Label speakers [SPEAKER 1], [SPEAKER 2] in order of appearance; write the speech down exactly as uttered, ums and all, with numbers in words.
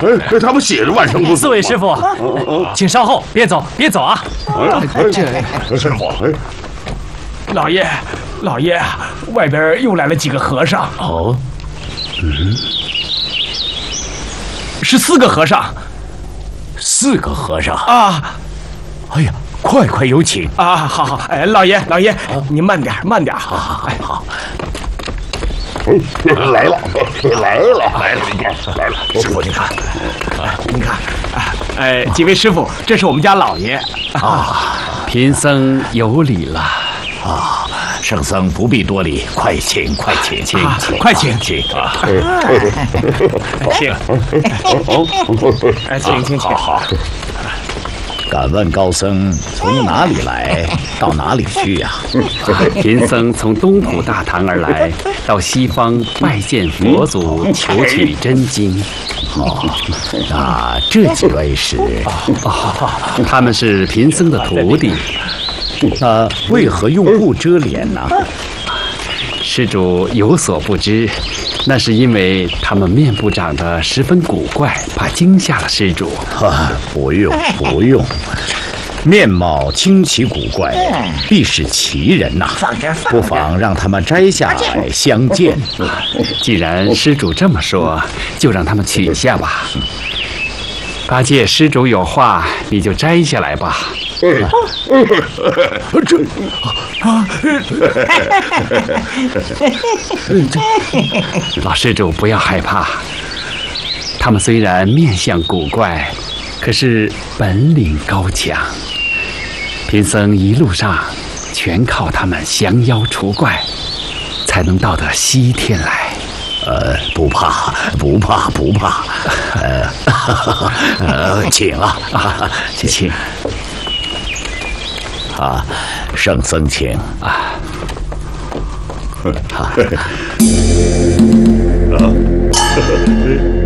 [SPEAKER 1] 哎，他们写着万生不死。
[SPEAKER 2] 四位师傅，请稍后，别走，别走啊！
[SPEAKER 1] 这师傅，哎，
[SPEAKER 3] 老爷，老爷，外边又来了几个和尚。
[SPEAKER 2] 哦，
[SPEAKER 3] 嗯，是四个和尚。
[SPEAKER 2] 四个和尚
[SPEAKER 3] 啊！
[SPEAKER 2] 哎呀，快快有请
[SPEAKER 3] 啊！好好，哎，老爷，老爷，您慢点，慢点，
[SPEAKER 2] 好好好好。
[SPEAKER 1] 来了，来了，来了，来了！
[SPEAKER 3] 师傅，您看，您看，哎，几位师傅，这是我们家老爷
[SPEAKER 2] 啊。贫僧有礼了啊，圣僧不必多礼，快请，快请，请，
[SPEAKER 3] 快请，
[SPEAKER 2] 请啊！
[SPEAKER 3] 请，哎，请，请，请，好。
[SPEAKER 2] 敢问高僧从哪里来，到哪里去呀？贫僧从东土大唐而来，到西方拜见佛祖，求取真经。哦，那这几位是？哦，他们是贫僧的徒弟。那为何用布遮脸呢？施主有所不知，那是因为他们面部长得十分古怪，怕惊吓了施主。啊，不用不用，面貌清奇古怪，必是奇人呐、啊。不妨让他们摘下来相见。既然施主这么说，就让他们取下吧。八戒，施主有话，你就摘下来吧。
[SPEAKER 3] 这啊，
[SPEAKER 2] 老施主不要害怕，他们虽然面相古怪，可是本领高强。贫僧一路上全靠他们降妖除怪，才能到得西天来。呃，不怕，不怕，不怕。呃，呃，请啊，啊请。啊，圣僧请啊！啊。